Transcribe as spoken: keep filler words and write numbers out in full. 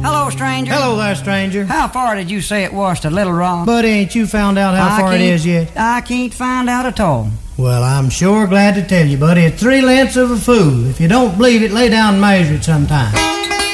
Hello, stranger. Hello there, stranger. How far did you say it was to Little Rock? Buddy, ain't you found out how I far it can't- is yet? I can't find out at all. Well, I'm sure glad to tell you, buddy. It's three lengths of a fool. If you don't believe it, lay down and measure it sometime.